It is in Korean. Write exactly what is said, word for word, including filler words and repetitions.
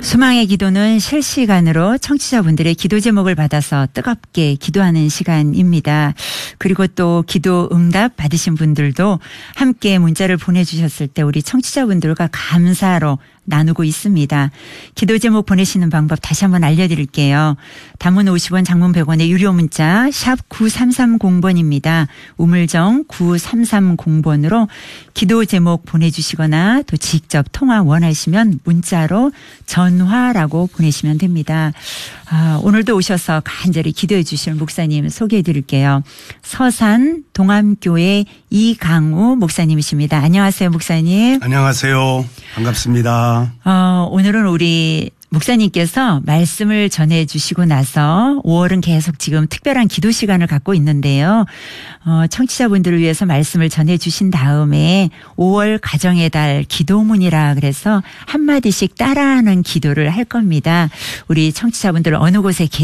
소망의 기도는 실시간으로 청취자분들의 기도 제목을 받아서 뜨겁게 기도하는 시간입니다. 그리고 또 기도 응답 받으신 분들도 함께 문자를 보내주셨을 때 우리 청취자분들과 감사로 나누고 있습니다. 기도 제목 보내시는 방법 다시 한번 알려드릴게요. 단문 오십 원, 장문 백 원의 유료 문자 샵 구삼삼공 번입니다. 우물정 구삼삼공 번으로 기도 제목 보내주시거나 또 직접 통화 원하시면 문자로 전화라고 보내시면 됩니다. 아, 오늘도 오셔서 간절히 기도해 주실 목사님 소개해 드릴게요. 서산 동암교회 이강우 목사님이십니다. 안녕하세요, 목사님. 안녕하세요. 반갑습니다. 어, 오늘은 우리 목사님께서 말씀을 전해 주시고 나서 오월은 계속 지금 특별한 기도 시간을 갖고 있는데요. 어, 청취자분들을 위해서 말씀을 전해 주신 다음에 오월 가정의 달 기도문이라 그래서 한마디씩 따라하는 기도를 할 겁니다. 우리 청취자분들 어느 곳에 계신지